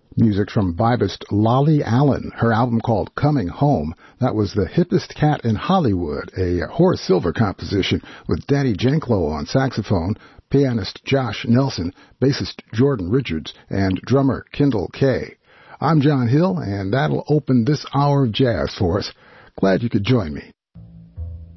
Music from vibist Lolly Allen, her album called Coming Home. That was The Hippest Cat in Hollywood, a Horace Silver composition with Danny Janklow on saxophone, pianist Josh Nelson, bassist Jordan Richards, and drummer Kendall Kay. I'm John Hill, and that'll open this hour of jazz for us. Glad you could join me.